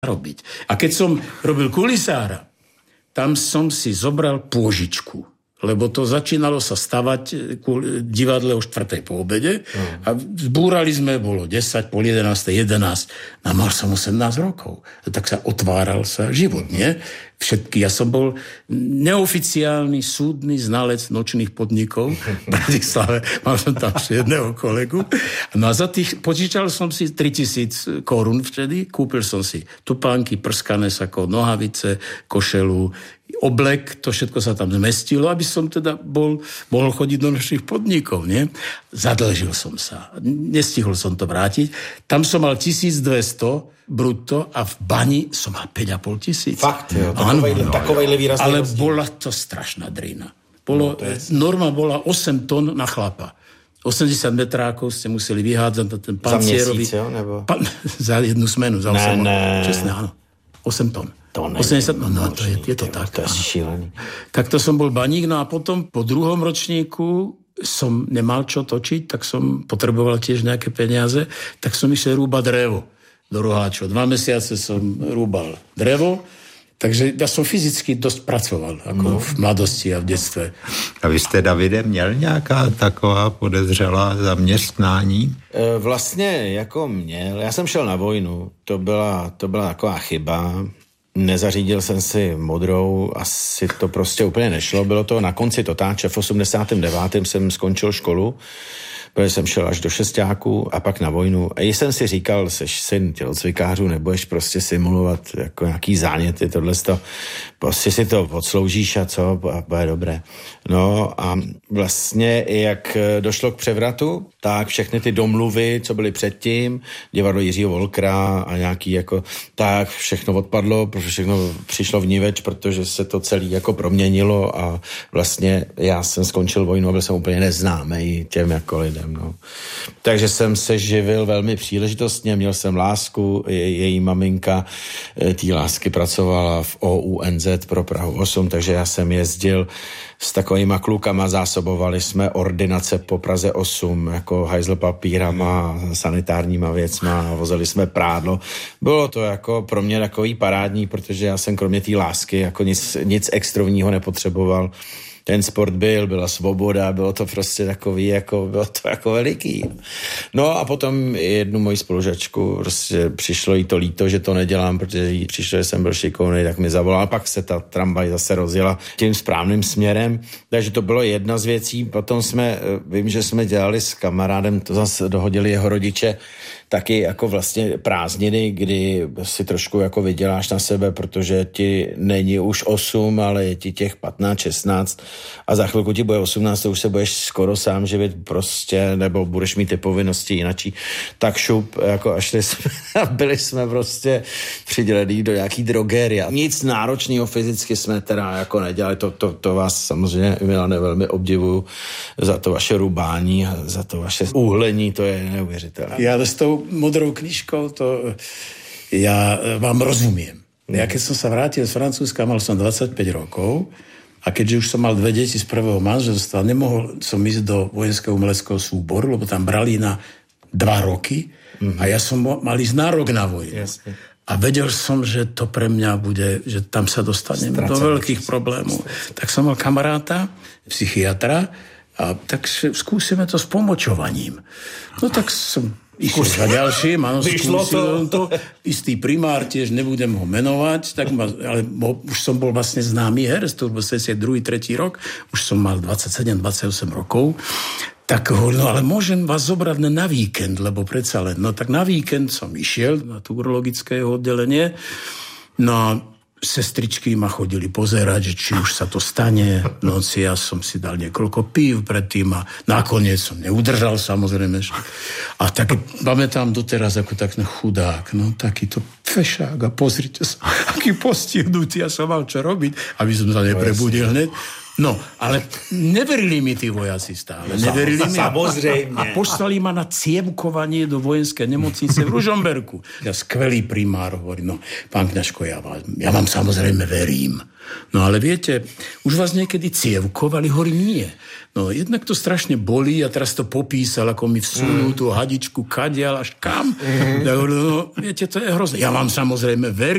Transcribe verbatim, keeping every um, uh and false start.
robiť. A keď som robil kulisára, tam som si zobral pôžičku, lebo to začínalo sa stavať divadle o štvrtej po obede mm. a zbúrali sme, bolo desať, pol jedenástej, jedenásť, a mal som osemnásť rokov. Tak sa otváral sa život, nie? Všetky, ja som bol neoficiálny súdny znalec nočných podnikov v Bratislave, mal som tam jedného kolegu, no a za tých, požičal som si tritisíc korún vtedy, kúpil som si tupánky, prskané sako, nohavice, košelu, oblek, to všetko sa tam zmestilo, aby som teda bol, mohol chodiť do našich podnikov, nie? Zadlžil som sa. Nestihol som to vrátiť. Tam som mal tisícdvesto brutto a v bani som mal päť a pol tisíc. Fakt, jo. Takovejhle výrazný ale rozdíl. Bola to strašná drina. Bolo, no, je... Norma bola osem tón na chlapa. osemdesiat metrákov ste museli vyhádzať na ten pancierový... Za mesiac, jo? Nebo... Pa, za jednu smenu. Za ne, ne. Čestné, áno. osem tón. To neviem, osemdesiat, no, no to je, je to tak. To je šílený. Tak to som bol baník, no a potom po druhom ročníku som nemal čo točiť, tak som potreboval tiež nejaké peniaze, tak som išiel rúbať drevo do Roháčov. Dva mesiace som rúbal drevo, takže ja som fyzicky dosť pracoval, ako no. v mladosti a v detstve. A vy jste, Davide, měl nějaká taková podezřelá zaměstnání? E, vlastně jako měl. Já jsem šel na vojnu, to byla, to byla taková chyba. Nezařídil jsem si modrou, asi to prostě úplně nešlo. Bylo to na konci totáče, v osmdesátém devátém jsem skončil školu, protože jsem šel až do šestáku a pak na vojnu. A jsem si říkal, seš syn tělocvikářů, nebudeš prostě simulovat jako nějaký záněty, tohleto, prostě si to odsloužíš a co, a bude dobré. No a vlastně jak došlo k převratu, tak všechny ty domluvy, co byly předtím, divadlo Jiřího Volkra a nějaký jako, tak všechno odpadlo, protože všechno přišlo v níveč, protože se to celé jako proměnilo a vlastně já jsem skončil vojnu a byl jsem úplně neznámý těm jako lidem. No. Takže jsem se živil velmi příležitostně, měl jsem lásku, je, její maminka té lásky pracovala v O U N Z pro Prahu osm, takže já jsem jezdil s takovýma klukama, zásobovali jsme ordinace po Praze osm, jako hajzl papírama, sanitárníma věcma, vozili jsme prádlo. Bylo to jako pro mě takový parádní, protože já jsem kromě té lásky jako nic, nic extrovního nepotřeboval. Ten sport byl, byla svoboda, bylo to prostě takový, jako, bylo to jako veliký. No a potom jednu moji spolužačku, prostě přišlo jí to líto, že to nedělám, protože jí přišlo, že jsem byl šikovnej, tak mi zavolala, pak se ta tramvaj zase rozjela tím správným směrem, takže to bylo jedna z věcí. Potom jsme, vím, že jsme dělali s kamarádem, to zase dohodili jeho rodiče, taky jako vlastně prázdniny, kdy si trošku jako vyděláš na sebe, protože ti není už osm, ale je ti těch patnáct, šestnáct a za chvilku ti bude osmnáct, to už se budeš skoro sám živit prostě, nebo budeš mít ty povinnosti jinačí. Tak šup, jako a šli jsme, byli jsme prostě přidělení do nějaký drogérie. Nic náročného fyzicky jsme teda jako nedělali, to, to, to vás samozřejmě, Milane, velmi obdivuju za to vaše rubání, za to vaše uhlení, to je neuvěřitelné. Já s tou modrou knižkou, to ja vám rozumiem. Ja keď som sa vrátil z Francúzska, mal som dvadsaťpäť rokov a keďže už som mal dve deti z prvého manželstva, nemohol som ísť do vojenského umeleckého súboru, lebo tam brali na dva roky mm-hmm. a ja som mal ísť na rok na vojnu. Jasne. A vedel som, že to pre mňa bude, že tam sa dostanem Stracený. do veľkých problémov. Tak som mal kamaráta, psychiatra, a tak skúsime to s pomočovaním. No tak som išiel za ďalším, áno, skúsil to. Istý primár, tiež nebudem ho menovať, tak ma, ale už som bol vlastne známy herec, to bol sedemdesiatdruhý tretí rok, už som mal dvadsaťsedem dvadsaťosem rokov, tak hovoril, no ale môžem vás zobrať na víkend, lebo predsa len, no tak na víkend som išiel na tú urologické oddelenie, no a sestričky ma chodili pozerať, že či už sa to stane. Noci ja som si dal niekoľko pív predtým a nakoniec som neudržal, samozrejme. A tak pamätám doteraz ako tak chudák, no takýto fešák a pozrite sa, aký postihnutý, ja som mal čo robiť, aby som sa neprebudil hneď. No, ale neverili mi tí vojaci stále. Neverili mi. Samozrejme. A poslali ma na cievkovanie do vojenskej nemocnice v Ružomberku. Ja skvelý primár hovorí, no, pán Kňažko, ja, vám, ja vám samozrejme verím. No ale viete, už vás niekedy cievkovali, hovorím, nie. No jednak to strašne bolí a teraz to popísal, ako mi vsunú mm. tú hadičku kadiaľ až kam. Mm. Ja hovorím, no viete, to je hrozné. Ja vám samozrejme verím.